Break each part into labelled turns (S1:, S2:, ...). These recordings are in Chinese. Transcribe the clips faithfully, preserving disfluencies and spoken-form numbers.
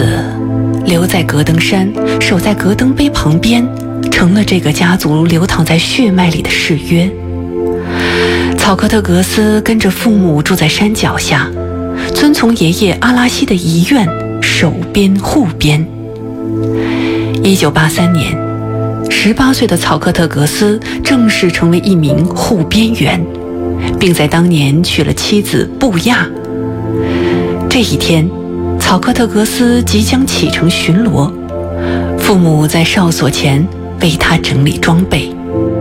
S1: 此，留在格登山，守在格登碑旁边，成了这个家族流淌在血脉里的誓约。草克特格斯跟着父母住在山脚下，遵从爷爷阿拉西的遗愿，守边护边。一九八三年，十八岁的草克特格斯正式成为一名护边员，并在当年娶了妻子布亚。这一天，草克特格斯即将启程巡逻，父母在哨所前为他整理装备。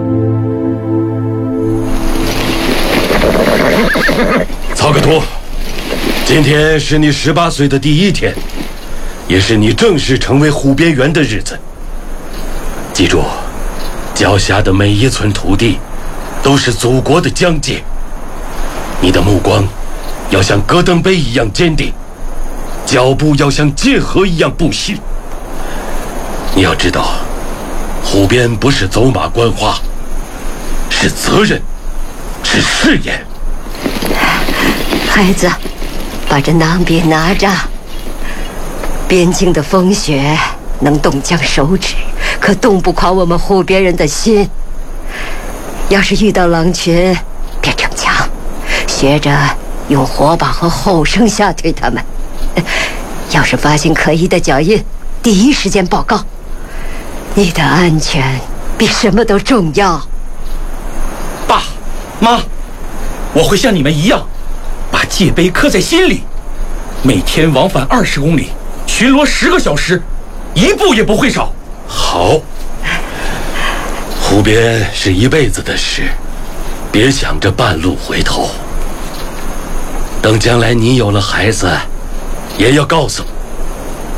S2: 草克图，今天是你十八岁的第一天，也是你正式成为护边员的日子。记住，脚下的每一寸土地都是祖国的疆界。你的目光要像戈登碑一样坚定，脚步要像界河一样不息。你要知道，护边不是走马观花，是责任，是誓言。
S3: 孩子，把这囊别拿着。边境的风雪能冻僵手指，可冻不垮我们护边人的心。要是遇到狼群，别逞强，学着用火把和吼声吓退他们。要是发现可疑的脚印，第一时间报告。你的安全比什么都重要。
S4: 爸妈，我会像你们一样把戒碑刻在心里，每天往返二十公里，巡逻十个小时，一步也不会少。
S2: 好，护边是一辈子的事，别想着半路回头。等将来你有了孩子，也要告诉我。